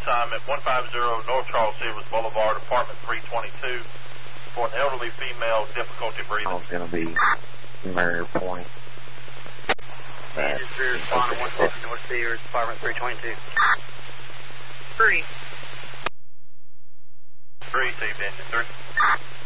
assignment 150 North Charles Silvers Boulevard, apartment 322, for an elderly female, difficulty breathing. It's going to be Murray Point. This is rear responder 150 North Sears, apartment 322. 3. 3, Steve Engine 3.